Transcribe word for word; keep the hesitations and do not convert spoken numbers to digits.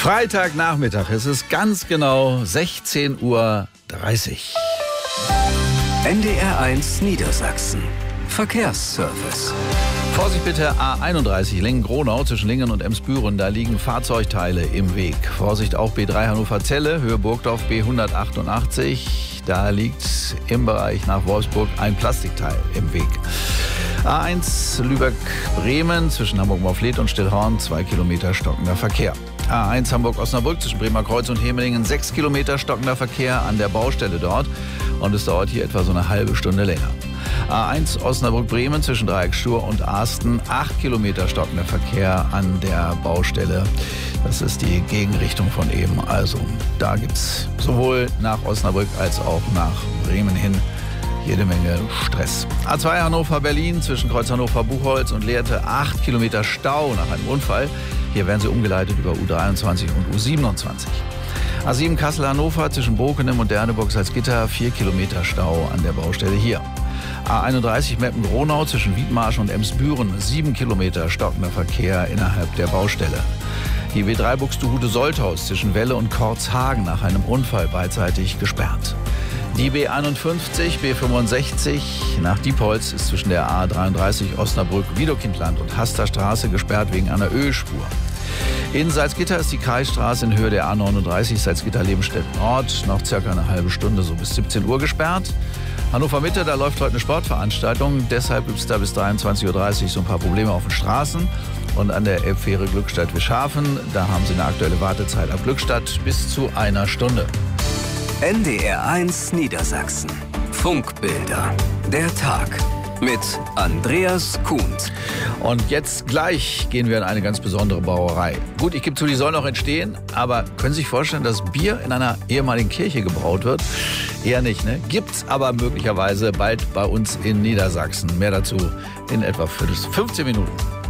Freitagnachmittag, es ist ganz genau sechzehn Uhr dreißig. N D R eins Niedersachsen. Verkehrsservice. Vorsicht bitte, A einunddreißig Lingen-Gronau zwischen Lingen und Emsbüren, da liegen Fahrzeugteile im Weg. Vorsicht auch B drei Hannover-Zelle, Höhe Burgdorf B hundertachtundachtzig, da liegt im Bereich nach Wolfsburg ein Plastikteil im Weg. A eins Lübeck-Bremen zwischen Hamburg-Morfleet und Stillhorn, zwei Kilometer stockender Verkehr. A eins Hamburg-Osnabrück zwischen Bremerkreuz und Hemelingen, sechs Kilometer stockender Verkehr an der Baustelle dort und es dauert hier etwa so eine halbe Stunde länger. A eins Osnabrück-Bremen zwischen Dreiecksstur und Asten, acht Kilometer stockender Verkehr an der Baustelle. Das ist die Gegenrichtung von eben. Also da gibt es sowohl nach Osnabrück als auch nach Bremen hin jede Menge Stress. A zwei Hannover-Berlin zwischen Kreuz Hannover-Buchholz und Lehrte, acht Kilometer Stau nach einem Unfall. Hier werden sie umgeleitet über U dreiundzwanzig und U siebenundzwanzig. A sieben Kassel-Hannover zwischen Bokenem und Derneburg-Salzgitter, vier Kilometer Stau an der Baustelle hier. A einunddreißig Meppen-Gronau zwischen Wiedmarsch und Emsbüren, sieben Kilometer stockender Verkehr innerhalb der Baustelle. Die B drei Buxtehude-Solthaus zwischen Welle und Kortzhagen nach einem Unfall beidseitig gesperrt. Die B einundfünfzig, B fünfundsechzig nach Diepholz ist zwischen der A dreiunddreißig Osnabrück-Wiedokindland und Hasterstraße gesperrt wegen einer Ölspur. In Salzgitter ist die Kreisstraße in Höhe der A neununddreißig Salzgitter-Lebenstedt-Nord noch circa eine halbe Stunde, so bis siebzehn Uhr gesperrt. Hannover Mitte, da läuft heute eine Sportveranstaltung, deshalb gibt es da bis dreiundzwanzig Uhr dreißig so ein paar Probleme auf den Straßen. Und an der Elbfähre Glückstadt-Wischhafen, da haben sie eine aktuelle Wartezeit ab Glückstadt bis zu einer Stunde. N D R eins Niedersachsen. Funkbilder. Der Tag mit Andreas Kuhnt. Und jetzt gleich gehen wir in eine ganz besondere Brauerei. Gut, ich gebe zu, die soll noch entstehen, aber können Sie sich vorstellen, dass Bier in einer ehemaligen Kirche gebraut wird? Eher nicht, ne? Gibt's aber möglicherweise bald bei uns in Niedersachsen. Mehr dazu in etwa fünfzehn Minuten.